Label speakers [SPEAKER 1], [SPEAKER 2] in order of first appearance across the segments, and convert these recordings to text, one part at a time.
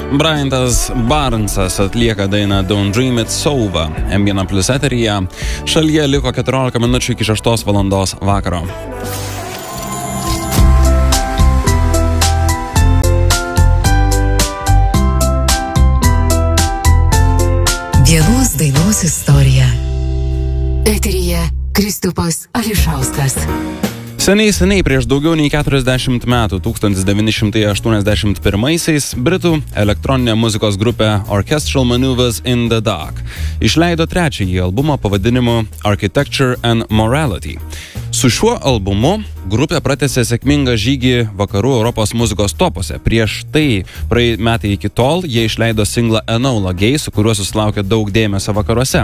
[SPEAKER 1] Bryantas Barnesas atlieka dainą Don't Dream It's Over. M1 Plus eteryje. Šalyje liko 14 minučių iki 6 valandos vakaro.
[SPEAKER 2] Vienos dainos istorija. Eteryje Kristupas Ališauskas.
[SPEAKER 1] Seniai prieš daugiau nei 40 metų, 1981-aisiais, Britų elektroninė muzikos grupė Orchestral Manoeuvres in the Dark išleido trečiąjį albumą pavadinimu Architecture and Morality. Su šiuo albumu grupė pratęsė sėkmingą žygį vakarų Europos muzikos topuose. Prieš tai, metai iki tol, jie išleido singlą Enola Gay, su kuriuo susilaukė daug dėmesio vakaruose.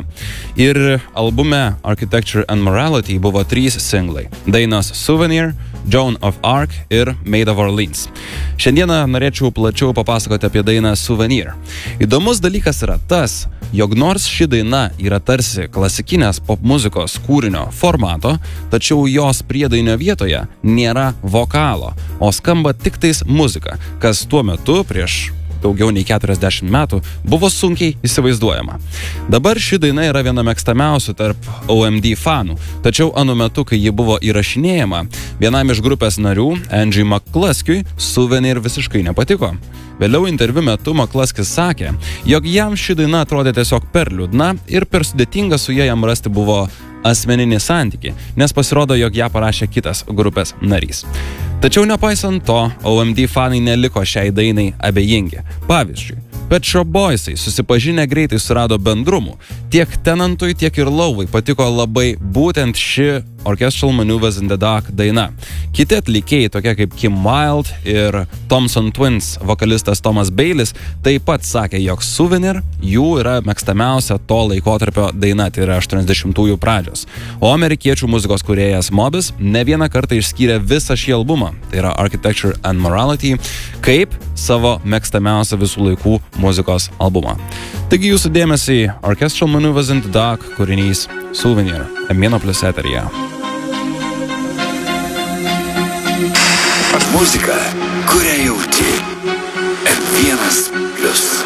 [SPEAKER 1] Ir albume Architecture and Morality buvo 3 singlai – dainos Souvenir, Joan of Arc ir Maid of Orleans. Šiandieną norėčiau plačiau papasakoti apie dainą Souvenir. Įdomus dalykas yra tas, jog nors ši daina yra tarsi klasikinės popmuzikos kūrinio formato, tačiau jos priedainio vietoje nėra vokalo, o skamba tik tais muzika, kas tuo metu prieš daugiau nei 40 metų buvo sunkiai įsivaizduojama. Dabar ši daina yra viena mėgstamiausių tarp OMD fanų, tačiau anu metu, kai ji buvo įrašinėjama, vienam iš grupės narių, Andrew McCluskey, Souvenir visiškai nepatiko. Vėliau interviu metu McCluskey sakė, jog jam ši daina atrodė tiesiog per liūdna ir per sudėtinga su ja jam rasti buvo asmeninį santykį, nes pasirodo, jog ją parašė kitas grupės narys. Tačiau nepaisant to, OMD fanai neliko šiai dainai abejingi. Pavyzdžiui, Pet Shop Boysai susipažinę greitai surado bendrumų. Tiek Tenantui, tiek ir Lauvai patiko labai būtent ši Orchestral Manoeuvres in the Dark daina. Kiti atlikėjai, tokie kaip Kim Wilde ir Thompson Twins vokalistas Thomas Baylis, taip pat sakė, jog Souvenir jų yra mėgstamiausia to laikotarpio daina, tai yra 80-ųjų pradžios. O amerikiečių muzikos kūrėjas Mobis ne vieną kartą išskyrė visą šį albumą, tai yra Architecture and Morality, kaip savo mėgstamiausią visų laikų muzikos albumą. Taigi jūsų dėmesį Orchestral Manoeuvres in the Dark kūrinys Souvenir, M1 Plus eteryje.
[SPEAKER 3] Muzika, kurią jauti. M1 Plus.